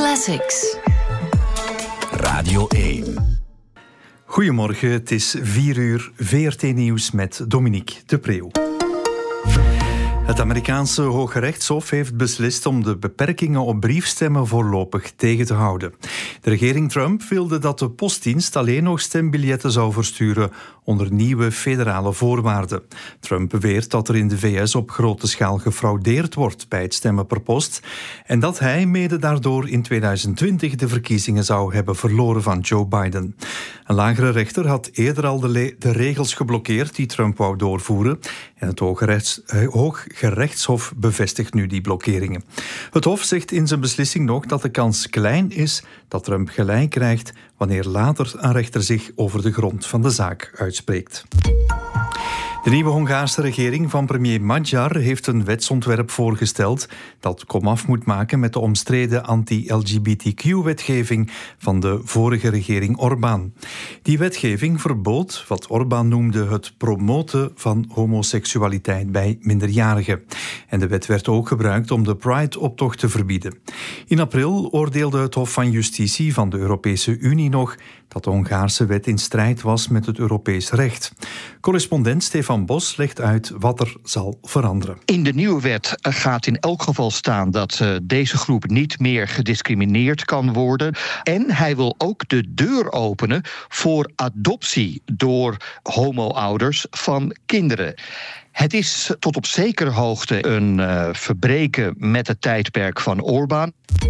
Classics. Radio 1. Goedemorgen, het is 4:00, VRT Nieuws met Dominique de Preeuw. Het Amerikaanse Hooggerechtshof heeft beslist om de beperkingen op briefstemmen voorlopig tegen te houden. De regering Trump wilde dat de postdienst alleen nog stembiljetten zou versturen onder nieuwe federale voorwaarden. Trump beweert dat er in de VS op grote schaal gefraudeerd wordt bij het stemmen per post en dat hij mede daardoor in 2020 de verkiezingen zou hebben verloren van Joe Biden. Een lagere rechter had eerder al de regels geblokkeerd die Trump wou doorvoeren en het Hooggerechtshof bevestigt nu die blokkeringen. Het Hof zegt in zijn beslissing nog dat de kans klein is dat Trump gelijk krijgt wanneer later een rechter zich over de grond van de zaak uitspreekt. De nieuwe Hongaarse regering van premier Magyar heeft een wetsontwerp voorgesteld dat komaf moet maken met de omstreden anti-LGBTQ-wetgeving van de vorige regering Orbán. Die wetgeving verbood wat Orbán noemde het promoten van homoseksualiteit bij minderjarigen. En de wet werd ook gebruikt om de Pride-optocht te verbieden. In april oordeelde het Hof van Justitie van de Europese Unie nog dat de Hongaarse wet in strijd was met het Europees recht. Correspondent Stefan Bos legt uit wat er zal veranderen. In de nieuwe wet gaat in elk geval staan dat deze groep niet meer gediscrimineerd kan worden. En hij wil ook de deur openen voor adoptie door homo-ouders van kinderen. Het is tot op zekere hoogte een verbreken met het tijdperk van Orbán.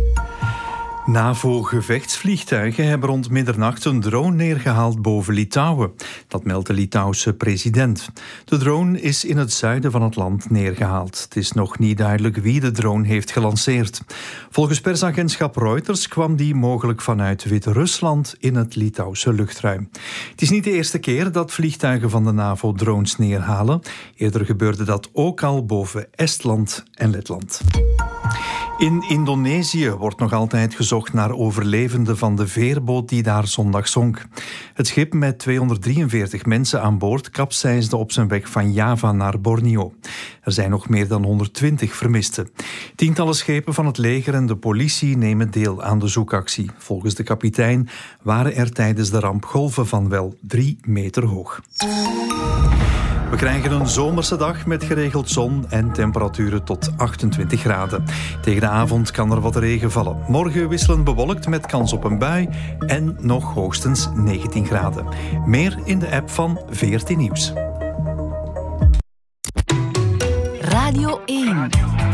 NAVO-gevechtsvliegtuigen hebben rond middernacht een drone neergehaald boven Litouwen. Dat meldt de Litouwse president. De drone is in het zuiden van het land neergehaald. Het is nog niet duidelijk wie de drone heeft gelanceerd. Volgens persagentschap Reuters kwam die mogelijk vanuit Wit-Rusland in het Litouwse luchtruim. Het is niet de eerste keer dat vliegtuigen van de NAVO drones neerhalen. Eerder gebeurde dat ook al boven Estland en Letland. In Indonesië wordt nog altijd gezocht naar overlevenden van de veerboot die daar zondag zonk. Het schip met 243 mensen aan boord kapseisde op zijn weg van Java naar Borneo. Er zijn nog meer dan 120 vermisten. Tientallen schepen van het leger en de politie nemen deel aan de zoekactie. Volgens de kapitein waren er tijdens de ramp golven van wel 3 meter hoog. We krijgen een zomerse dag met geregeld zon en temperaturen tot 28 graden. Tegen de avond kan er wat regen vallen. Morgen wisselend bewolkt met kans op een bui en nog hoogstens 19 graden. Meer in de app van VRT Nieuws. Radio 1.